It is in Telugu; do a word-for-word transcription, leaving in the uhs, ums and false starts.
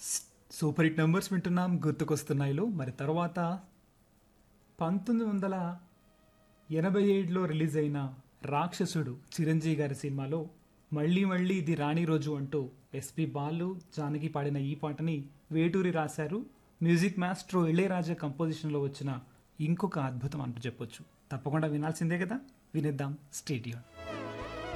సూపర్ హిట్ నెంబర్స్ వింటున్నాం గుర్తుకొస్తున్నాయిలో. మరి తర్వాత పంతొమ్మిది వందల ఎనభై ఏడులో రిలీజ్ అయిన రాక్షసుడు చిరంజీవి గారి సినిమాలో మళ్ళీ మళ్ళీ ఇది రాణి రోజు అంటూ ఎస్పి బాలు జానకి పాడిన ఈ పాటని వేటూరి రాశారు. మ్యూజిక్ మాస్ట్రో ఇళయరాజా కంపోజిషన్లో వచ్చిన ఇంకొక అద్భుతం అంటూ చెప్పొచ్చు. తప్పకుండా వినాల్సిందే కదా, వినేద్దాం. స్టేడియం